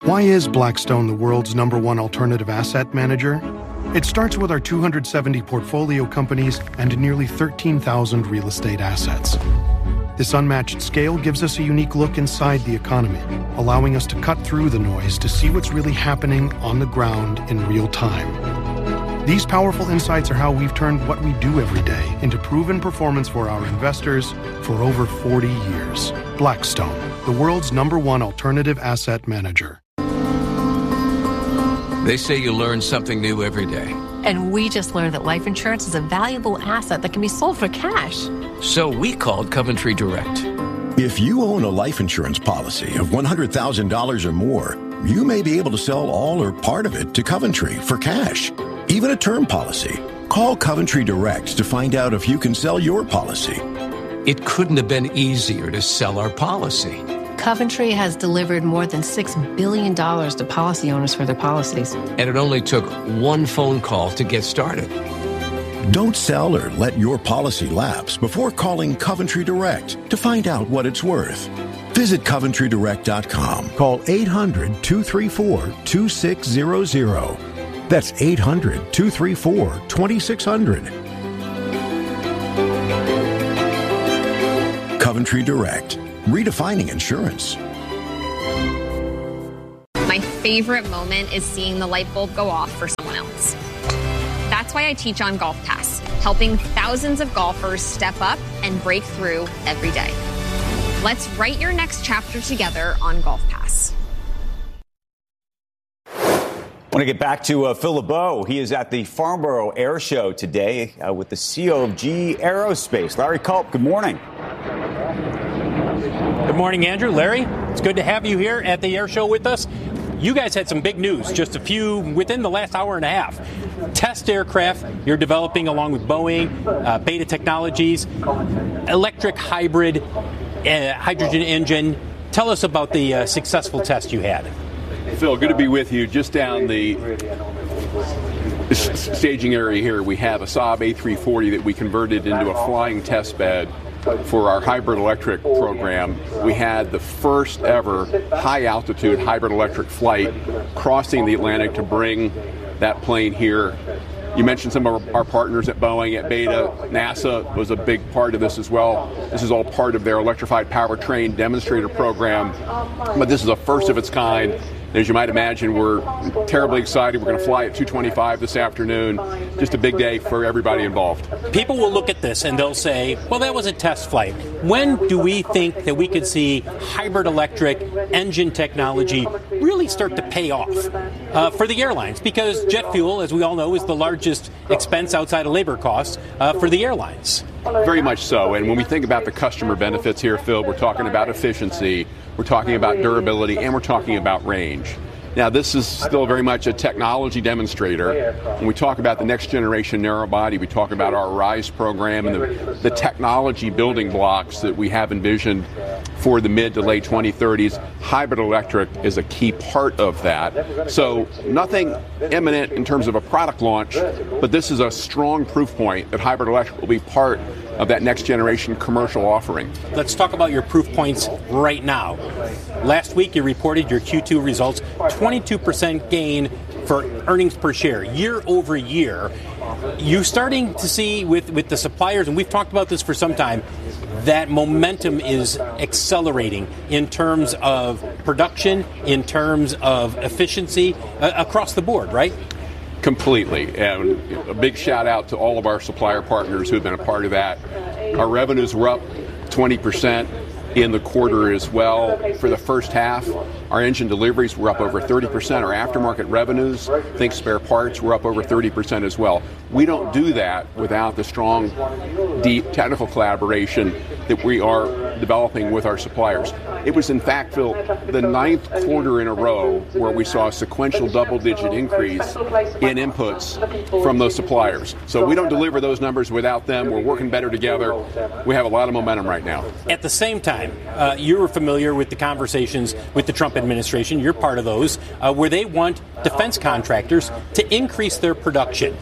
Why is Blackstone the world's #1 alternative asset manager? It starts with our 270 portfolio companies and nearly 13,000 real estate assets. This unmatched scale gives us a unique look inside the economy, allowing us to cut through the noise to see what's really happening on the ground in real time. These powerful insights are how we've turned what we do every day into proven performance for our investors for over 40 years. Blackstone, the world's #1 alternative asset manager. They say you learn something new every day. And we just learned that life insurance is a valuable asset that can be sold for cash. So we called Coventry Direct. If you own a life insurance policy of $100,000 or more, you may be able to sell all or part of it to Coventry for cash. Even a term policy. Call Coventry Direct to find out if you can sell your policy. It couldn't have been easier to sell our policy. Coventry has delivered more than $6 billion to policy owners for their policies. And it only took one phone call to get started. Don't sell or let your policy lapse before calling Coventry Direct to find out what it's worth. Visit CoventryDirect.com. Call 800-234-2600. That's 800-234-2600. Coventry Direct. Redefining insurance. My favorite moment is seeing the light bulb go off for someone else. That's why I teach on Golf Pass, helping thousands of golfers step up and break through every day. Let's write your next chapter together on Golf Pass. I want to get back to Phil LeBeau. He is at the Farnborough Air Show today with the CEO of GE Aerospace. Larry Culp, good morning. Good morning, Andrew. Larry, it's good to have you here at the air show with us. You guys had some big news just within the last hour and a half. Test aircraft you're developing along with Boeing, Beta Technologies, electric hybrid, hydrogen engine. Tell us about the successful test you had. Phil, good to be with you. Just down the staging area here, we have a Saab A340 that we converted into a flying test bed for our hybrid electric program. We had the first ever high altitude hybrid electric flight crossing the Atlantic to bring that plane here. You mentioned some of our partners at Boeing, at Beta. NASA was a big part of this as well. This is all part of their electrified powertrain demonstrator program, but this is a first of its kind. As you might imagine, we're terribly excited. We're going to fly at 2:25 this afternoon. Just a big day for everybody involved. People will look at this and they'll say, well, that was a test flight. When do we think that we could see hybrid electric engine technology really start to pay off for the airlines? Because jet fuel, as we all know, is the largest expense outside of labor costs for the airlines. Very much so. And when we think about the customer benefits here, Phil, we're talking about efficiency, we're talking about durability, and we're talking about range. Now, this is still very much a technology demonstrator. When we talk about the next generation narrow body, we talk about our RISE program and the technology building blocks that we have envisioned for the mid to late 2030s. Hybrid electric is a key part of that. So nothing imminent in terms of a product launch, but this is a strong proof point that hybrid electric will be part of that next generation commercial offering. Let's talk about your proof points right now. Last week you reported your Q2 results, 22% gain for earnings per share year over year. You starting to see with the suppliers, and we've talked about this for some time, that momentum is accelerating in terms of production, in terms of efficiency across the board, right? Completely. And a big shout out to all of our supplier partners who've been a part of that. Our revenues were up 20% in the quarter as well. For the first half, our engine deliveries were up over 30%. Our aftermarket revenues, think spare parts, were up over 30% as well. We don't do that without the strong, deep technical collaboration that we are developing with our suppliers. It was, in fact, Phil, the 9th quarter in a row where we saw a sequential double-digit increase in inputs from those suppliers. So we don't deliver those numbers without them. We're working better together. We have a lot of momentum right now. At the same time, you were familiar with the conversations with the Trump administration. You're part of those, where they want defense contractors to increase their production.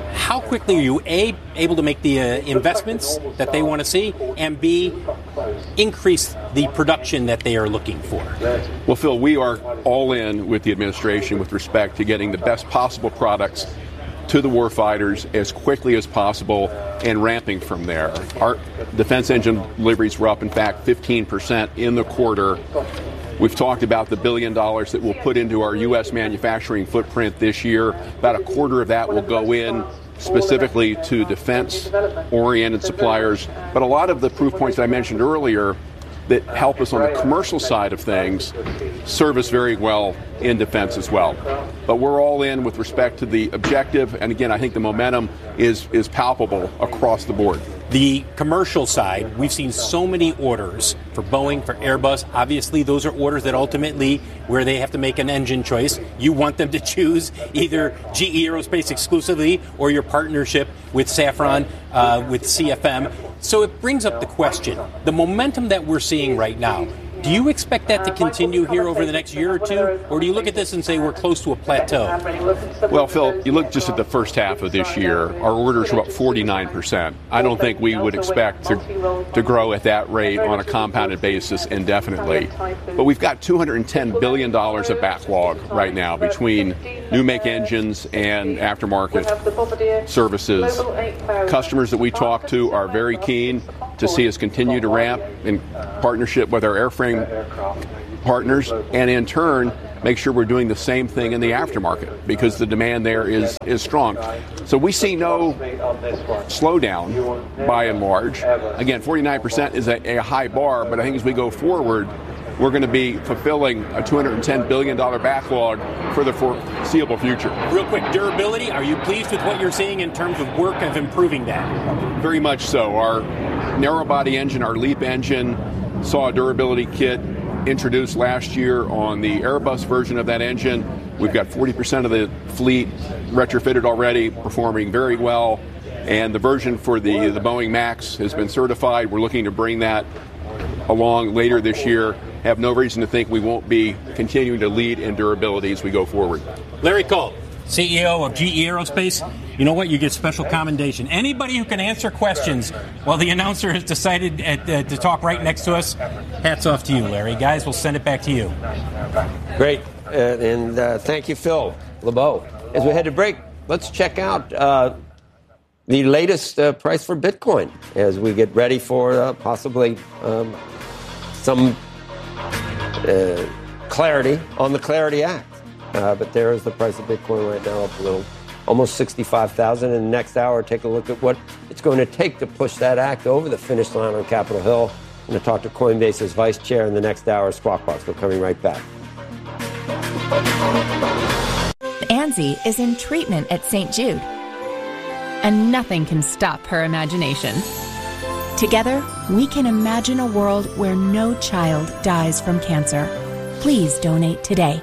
how quickly are you, A, able to make the investments that they want to see, and B, increase the production that they are looking for? Well, Phil, we are all in with the administration with respect to getting the best possible products to the warfighters as quickly as possible and ramping from there. Our defense engine deliveries were up, in fact, 15% in the quarter. We've talked about the $1 billion that we'll put into our U.S. manufacturing footprint this year. About a quarter of that will go in specifically to defense-oriented suppliers. But a lot of the proof points that I mentioned earlier that help us on the commercial side of things serve us very well in defense as well. But we're all in with respect to the objective. And again, I think the momentum is palpable across the board. The commercial side, we've seen so many orders for Boeing, for Airbus. Obviously, those are orders that ultimately, where they have to make an engine choice, you want them to choose either GE Aerospace exclusively or your partnership with Safran, with CFM. So it brings up the question, the momentum that we're seeing right now, do you expect that to continue here over the next year or two? Or do you look at this and say we're close to a plateau? Well, Phil, you look just at the first half of this year, our orders were up 49%. I don't think we would expect to grow at that rate on a compounded basis indefinitely. But we've got $210 billion of backlog right now between new make engines and aftermarket services. Customers that we talk to are very keen to see us continue to ramp in partnership with our airframe partners, and in turn make sure we're doing the same thing in the aftermarket because the demand there is strong. So we see no slowdown by and large. Again, 49% is a high bar, but I think as we go forward, we're going to be fulfilling a $210 billion backlog for the foreseeable future. Real quick, durability, are you pleased with what you're seeing in terms of work of improving that? Very much so. Our narrow-body engine, our LEAP engine, saw a durability kit introduced last year on the Airbus version of that engine. We've got 40% of the fleet retrofitted already, performing very well. And the version for the Boeing MAX has been certified. We're looking to bring that along later this year. Have no reason to think we won't be continuing to lead in durability as we go forward. Larry Culp, CEO of GE Aerospace. You know what? You get special commendation. Anybody who can answer questions while the announcer has decided to talk right next to us, hats off to you, Larry. Guys, we'll send it back to you. Great. And thank you, Phil LeBeau. As we head to break, let's check out the latest price for Bitcoin as we get ready for possibly some clarity on the Clarity Act. But there is the price of Bitcoin right now, up a little, almost 65,000. In the next hour, take a look at what it's going to take to push that act over the finish line on Capitol Hill. I'm going to talk to Coinbase's vice chair in the next hour, Squawk Box. We're coming right back. Anzie is in treatment at St. Jude, and nothing can stop her imagination. Together, we can imagine a world where no child dies from cancer. Please donate today.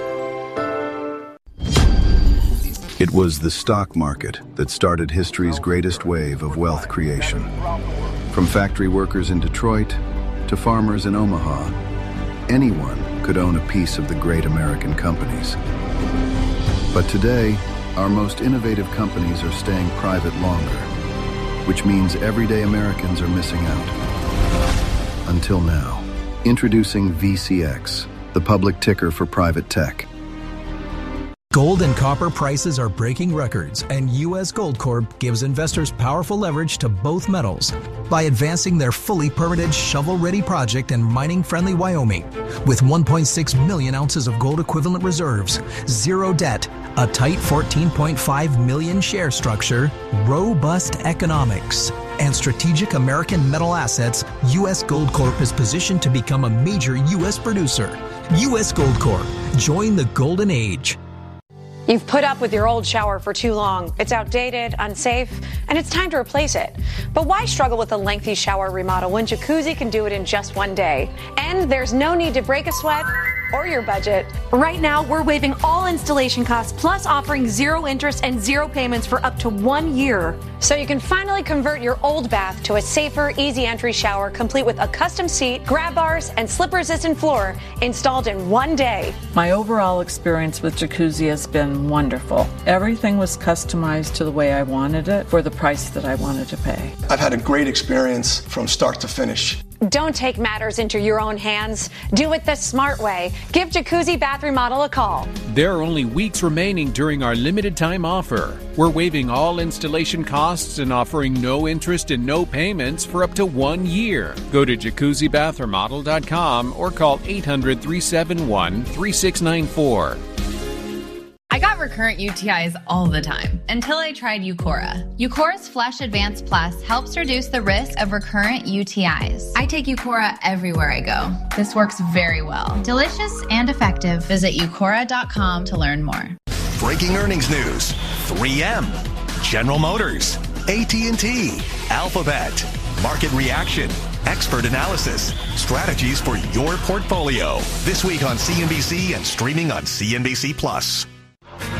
It was the stock market that started history's greatest wave of wealth creation. From factory workers in Detroit to farmers in Omaha, anyone could own a piece of the great American companies. But today, our most innovative companies are staying private longer, which means everyday Americans are missing out. Until now. Introducing VCX, the public ticker for private tech. Gold and copper prices are breaking records, and U.S. Gold Corp gives investors powerful leverage to both metals by advancing their fully permitted shovel-ready project in mining-friendly Wyoming with 1.6 million ounces of gold equivalent reserves, zero debt, a tight 14.5 million share structure, robust economics, and strategic American metal assets. U.S. Gold Corp is positioned to become a major U.S. producer. U.S. Gold Corp. Join the golden age. You've put up with your old shower for too long. It's outdated, unsafe, and it's time to replace it. But why struggle with a lengthy shower remodel when Jacuzzi can do it in just one day? And there's no need to break a sweat or your budget. Right now, we're waiving all installation costs, plus offering 0 interest and 0 payments for up to 1 year. So you can finally convert your old bath to a safer, easy entry shower, complete with a custom seat, grab bars, and slip-resistant floor installed in 1 day. My overall experience with Jacuzzi has been wonderful. Everything was customized to the way I wanted it for the price that I wanted to pay. I've had a great experience from start to finish. Don't take matters into your own hands. Do it the smart way. Give Jacuzzi Bath Remodel a call. There are only weeks remaining during our limited time offer. We're waiving all installation costs and offering no interest and no payments for up to 1 year. Go to jacuzzibathremodel.com or call 800-371-3694. I got recurrent UTIs all the time until I tried Eucora. Eucora's Flash Advance Plus helps reduce the risk of recurrent UTIs. I take Eucora everywhere I go. This works very well. Delicious and effective. Visit eucora.com to learn more. Breaking earnings news. 3M, General Motors, AT&T, Alphabet, market reaction, expert analysis, strategies for your portfolio. This week on CNBC and streaming on CNBC Plus.